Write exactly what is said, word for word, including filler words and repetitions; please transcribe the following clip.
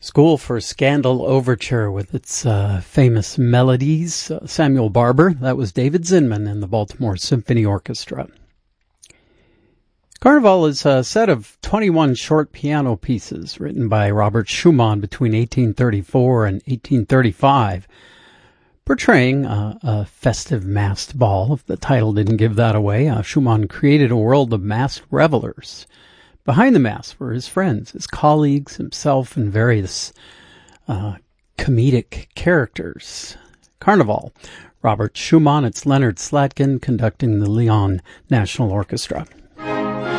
School for Scandal Overture with its uh, famous melodies. Uh, Samuel Barber, that was David Zinman and the Baltimore Symphony Orchestra. Carnival is a set of twenty-one short piano pieces written by Robert Schumann between eighteen thirty-four and eighteen thirty-five, portraying uh, a festive masked ball. If the title didn't give that away, uh, Schumann created a world of masked revelers. Behind the mask were his friends, his colleagues, himself, and various uh, comedic characters. Carnival. Robert Schumann, it's Leonard Slatkin conducting the Lyon National Orchestra.